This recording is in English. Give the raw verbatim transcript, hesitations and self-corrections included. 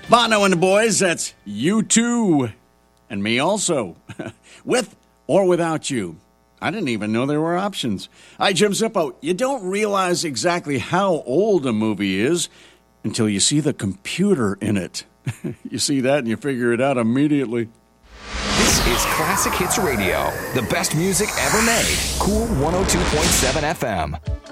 Bono and the boys, that's You Too. And me also. With or without you. I didn't even know there were options. Hi, Jim Zippo. You don't realize exactly how old a movie is until you see the computer in it. You see that and you figure it out immediately. This is Classic Hits Radio. The best music ever made. Cool one oh two point seven F M.